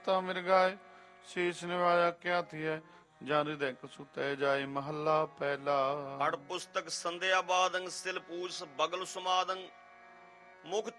ਤਾ ਮਿਰਗਾਏ ਸੀਸ ਨਿਵਾਇਆ ਕਿਆ ਥੀਐ ਜਨ ਹਿਰਦੈ ਸੁਤੈ ਜਾਏ। ਮਹੱਲਾ ਪਹਿਲਾ। ਪੜ ਪੁਸਤਕ ਸੰਧਿਆ ਬਾਦੰ ਸਿਲ ਪੂਸ ਬਗਲ ਸੁਮਾਦੰ ਮੁਖ